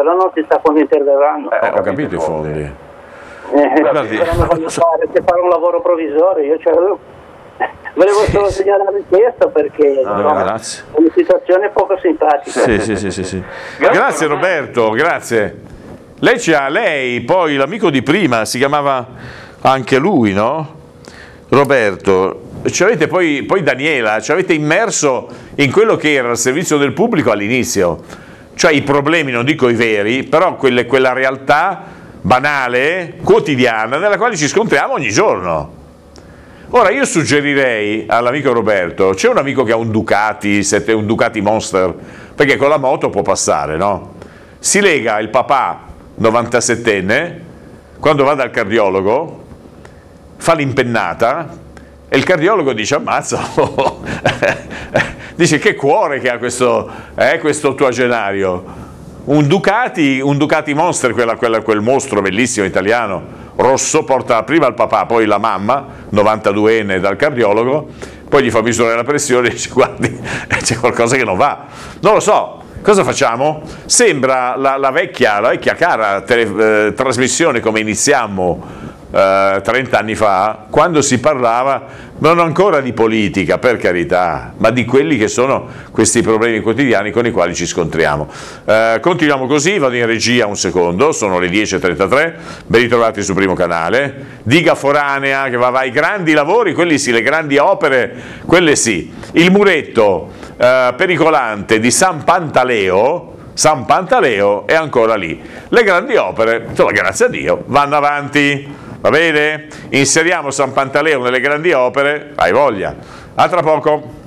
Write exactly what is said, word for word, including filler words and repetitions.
però non si sa quando interverranno. Eh, ho capito i fondi. Eh, però non voglio fare, se fare un lavoro provvisorio, io cioè, volevo solo segnalare questo perché Ah, no, grazie. è una situazione poco simpatica. Sì, sì, sì, sì, sì. Grazie Roberto, grazie. Lei c'ha, lei, poi l'amico di prima, si chiamava anche lui, no? Roberto, ci avete poi, poi Daniela, ci avete immerso in quello che era il servizio del pubblico all'inizio, cioè i problemi, non dico i veri, però quelle, quella realtà banale, quotidiana, nella quale ci scontriamo ogni giorno. Ora io suggerirei all'amico Roberto, c'è un amico che ha un Ducati, un Ducati Monster, perché con la moto può passare, no? Si lega il papà novantasettenne, quando va dal cardiologo, fa l'impennata e il cardiologo dice ammazza, dice che cuore che ha questo, eh, questo ottuagenario. Un Ducati, un Ducati Monster, quella, quella, quel mostro bellissimo italiano, rosso, porta prima il papà, poi la mamma, novantaduenne dal cardiologo, poi gli fa misurare la pressione e dice guardi, c'è qualcosa che non va. Non lo so. Cosa facciamo? Sembra la, la, vecchia, la vecchia cara tele, eh, trasmissione come iniziammo eh, trenta anni fa, quando si parlava non ancora di politica, per carità, ma di quelli che sono questi problemi quotidiani con i quali ci scontriamo. Eh, continuiamo così, vado in regia un secondo, sono le dieci e trentatré, ben ritrovati sul primo canale. Diga foranea, che va, va, i grandi lavori, quelli sì, le grandi opere, quelle sì. Il muretto eh, pericolante di San Pantaleo, San Pantaleo è ancora lì. Le grandi opere, insomma, grazie a Dio, vanno avanti. Va bene? Inseriamo San Pantaleo nelle grandi opere, hai voglia. A tra poco.